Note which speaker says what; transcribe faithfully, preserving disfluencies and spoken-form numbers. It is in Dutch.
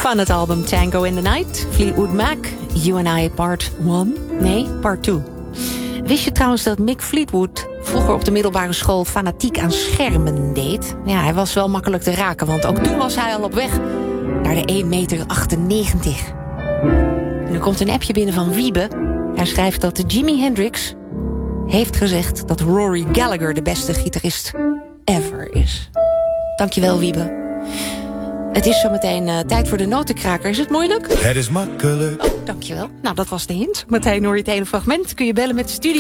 Speaker 1: Van het album Tango in the Night, Fleetwood Mac, You and I Part one. Nee, Part two. Wist je trouwens dat Mick Fleetwood vroeger op de middelbare school fanatiek aan schermen deed? Ja, hij was wel makkelijk te raken, want ook toen was hij al op weg naar de één meter achtennegentig. En er komt een appje binnen van Wiebe. Hij schrijft dat Jimi Hendrix heeft gezegd dat Rory Gallagher de beste gitarist ever is. Dankjewel, Wiebe. Het is zometeen uh, tijd voor de notenkraker. Is het moeilijk?
Speaker 2: Het is makkelijk.
Speaker 1: Oh, dankjewel. Nou, dat was de hint. Meteen hoor je het hele fragment. Kun je bellen met de studio.